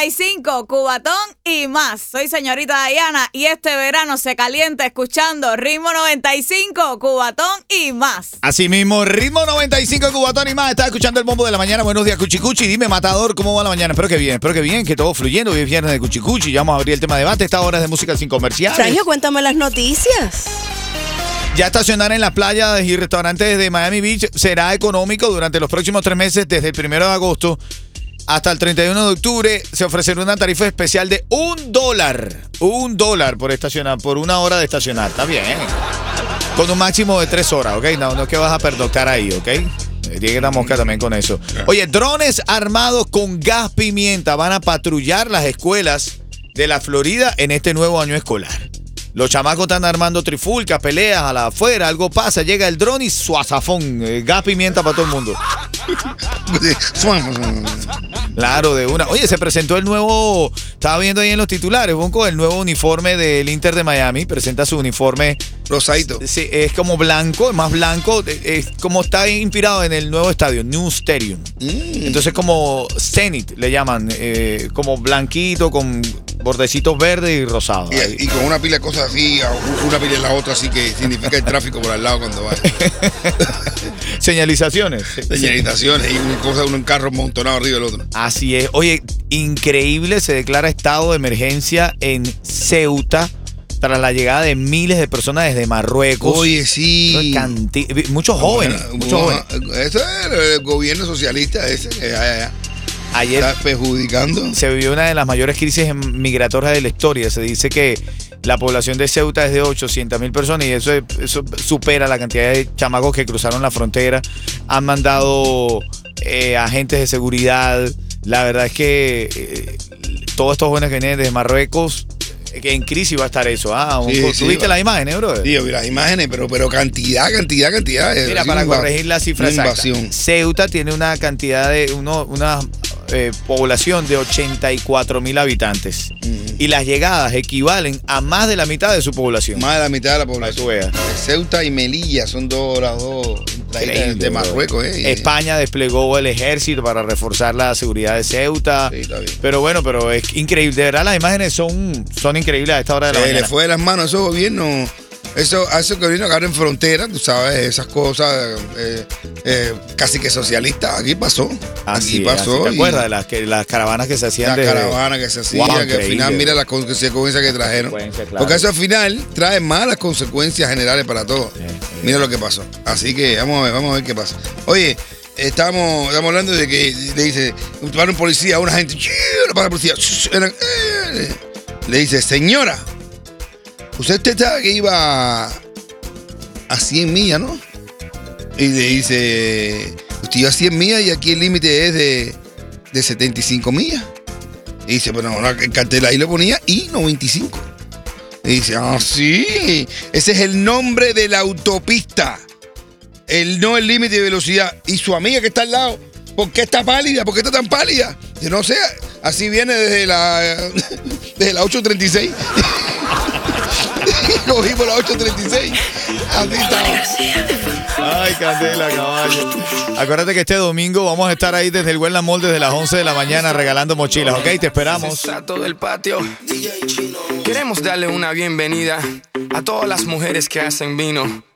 95, Cubatón y más. Soy señorita Diana y este verano se calienta escuchando Ritmo 95, Cubatón y más. Así mismo, Ritmo 95, Cubatón y más. Estás escuchando el bombo de la mañana. Buenos días, Cuchicuchi. Dime, Matador, ¿cómo va la mañana? Espero que bien, que todo fluyendo. Hoy es viernes de Cuchicuchi. Ya vamos a abrir el tema de debate. Esta hora es de música sin comerciales. Sergio, cuéntame las noticias. Ya estacionar en las playas y restaurantes de Miami Beach será económico durante los próximos 3 meses, desde el 1 de agosto hasta el 31 de octubre. Se ofrecerá una tarifa especial de $1. $1 por estacionar, por 1 hora de estacionar. Está bien. Con un máximo de 3 horas, ¿ok? No es que vas a pernoctar ahí, ¿ok? Tiene la mosca también con eso. Oye, drones armados con gas pimienta van a patrullar las escuelas de la Florida en este nuevo año escolar. Los chamacos están armando trifulcas, peleas a la afuera, algo pasa, llega el dron y suazafón, gas pimienta para todo el mundo. Claro, de una. Oye, se presentó el nuevo, estaba viendo ahí en los titulares, Bonco, el nuevo uniforme del Inter de Miami. Presenta su uniforme rosadito. Sí, es como blanco, es más blanco, es como está inspirado en el nuevo estadio, New Stadium. Entonces como Zenith le llaman, como blanquito con bordecitos verdes y rosados. Y con una pila de cosas así, una pila en la otra, así que significa el tráfico por al lado cuando va. Señalizaciones. Señalizaciones y un carro montonado arriba del otro. Así es. Oye, increíble, se declara estado de emergencia en Ceuta tras la llegada de miles de personas desde Marruecos. Oye, sí. Muchos jóvenes. Eso es el gobierno socialista ese. Ayer está perjudicando. Se vivió una de las mayores crisis migratorias de la historia. Se dice que la población de Ceuta es de 800,000 personas y eso supera la cantidad de chamacos que cruzaron la frontera. Han mandado agentes de seguridad. La verdad es que todos estos jóvenes que vienen desde Marruecos, que en crisis va a estar eso. ¿Tú viste las imágenes, bro? Sí, yo vi las imágenes, pero cantidad. Mira, para corregir la cifra exacta. Ceuta tiene una cantidad de una población de 84,000 habitantes. Y las llegadas equivalen a más de la mitad de su población. Más de la mitad de la población. Ceuta y Melilla son las dos de Marruecos. España desplegó el ejército para reforzar la seguridad de Ceuta. Sí, está bien. Pero es increíble. De verdad, las imágenes son increíbles a esta hora de la mañana. Le fue de las manos a esos gobiernos. Eso que vino acá en frontera, tú sabes, esas cosas casi que socialistas. Aquí pasó. Aquí pasó. ¿Te acuerdas de las caravanas que se hacían? Las caravanas que se hacían, que al final mira las consecuencias que trajeron. Claro. Porque eso al final trae malas consecuencias generales para todos. Mira lo que pasó. Así que vamos a ver qué pasa. Oye, estamos hablando de que le dice, para un policía, a una gente, para la policía, le dice, señora, usted sabe que iba a 100 millas, ¿no? Y le dice, usted iba a 100 millas y aquí el límite es de 75 millas. Y dice, bueno, el cartel ahí le ponía I-95. Y dice, sí, ese es el nombre de la autopista. No el límite de velocidad. Y su amiga que está al lado, ¿por qué está pálida? ¿Por qué está tan pálida? Dice, no sé, así viene desde la 836. Cogimos la 836. Así está. Ay, candela, caballo. Acuérdate que este domingo vamos a estar ahí desde el Wetland Mall desde las 11 de la mañana regalando mochilas, ¿ok? Te esperamos. Todo el patio. Queremos darle una bienvenida a todas las mujeres que hacen vino.